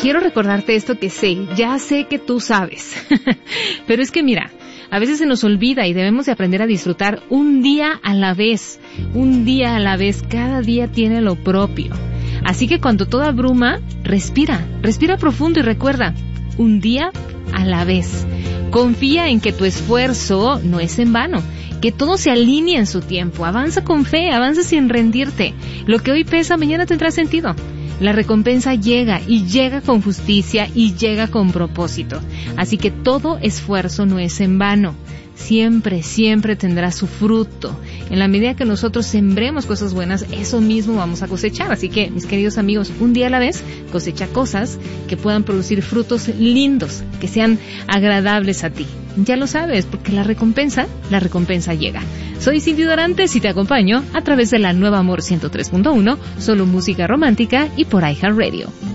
quiero recordarte esto que ya sé que tú sabes. Pero es que mira, a veces se nos olvida y debemos de aprender a disfrutar un día a la vez. Un día a la vez, cada día tiene lo propio. Así que cuando todo abruma, respira profundo y recuerda, un día a la vez. Confía en que tu esfuerzo no es en vano, que todo se alinea en su tiempo. Avanza con fe, avanza sin rendirte. Lo que hoy pesa, mañana tendrá sentido. La recompensa llega y llega con justicia y llega con propósito. Así que todo esfuerzo no es en vano. Siempre, siempre tendrá su fruto. En la medida que nosotros sembremos cosas buenas, eso mismo vamos a cosechar. Así que, mis queridos amigos, un día a la vez, cosecha cosas que puedan producir frutos lindos, que sean agradables a ti. Ya lo sabes, porque la recompensa llega. Soy Cindy Dorantes y te acompaño a través de la Nueva Amor 103.1, solo música romántica y por iHeartRadio.